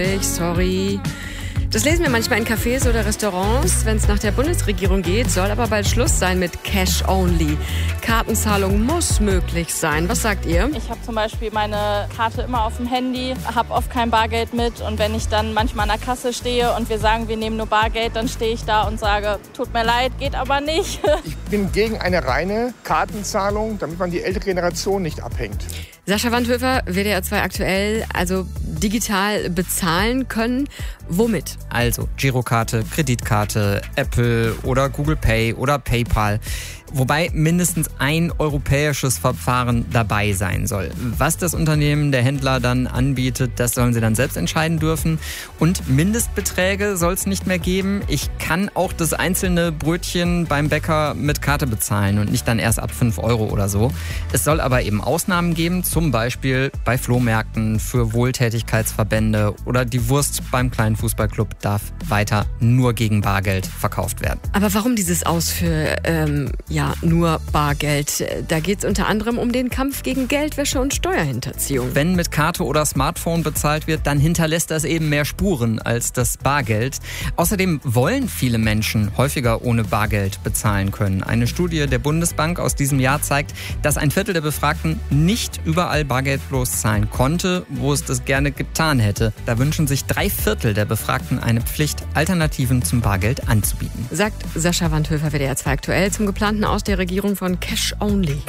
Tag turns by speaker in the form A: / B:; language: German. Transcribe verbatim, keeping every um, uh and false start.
A: Sorry. Das lesen wir manchmal in Cafés oder Restaurants. Wenn es nach der Bundesregierung geht, soll aber bald Schluss sein mit Cash Only. Kartenzahlung muss möglich sein. Was sagt ihr?
B: Ich habe zum Beispiel meine Karte immer auf dem Handy, habe oft kein Bargeld mit. Und wenn ich dann manchmal an der Kasse stehe und wir sagen, wir nehmen nur Bargeld, dann stehe ich da und sage, tut mir leid, geht aber nicht.
C: Ich bin gegen eine reine Kartenzahlung, damit man die ältere Generation nicht abhängt.
A: Sascha Wandhöfer, W D R zwei aktuell, also digital bezahlen können. Womit?
D: Also Girokarte, Kreditkarte, Apple oder Google Pay oder PayPal. Wobei mindestens ein europäisches Verfahren dabei sein soll. Was das Unternehmen, der Händler dann anbietet, das sollen sie dann selbst entscheiden dürfen. Und Mindestbeträge soll es nicht mehr geben. Ich kann auch das einzelne Brötchen beim Bäcker mit Karte bezahlen und nicht dann erst ab fünf Euro oder so. Es soll aber eben Ausnahmen geben, zum Beispiel bei Flohmärkten, für Wohltätigkeitsverbände oder die Wurst beim kleinen Fußballclub darf weiter nur gegen Bargeld verkauft werden.
A: Aber warum dieses Aus für ähm, ja, nur Bargeld? Da geht es unter anderem um den Kampf gegen Geldwäsche und Steuerhinterziehung.
D: Wenn mit Karte oder Smartphone bezahlt wird, dann hinterlässt das eben mehr Spuren als das Bargeld. Außerdem wollen viele Menschen häufiger ohne Bargeld bezahlen können. Eine Studie der Bundesbank aus diesem Jahr zeigt, dass ein Viertel der Befragten nicht überall bargeldlos zahlen konnte, wo es das gerne getan hätte. Da wünschen sich drei Viertel der Befragten eine Pflicht, Alternativen zum Bargeld anzubieten.
A: Sagt Sascha Wandhöfer, W D R zwei aktuell, zum geplanten Aus der Regierung von Cash Only.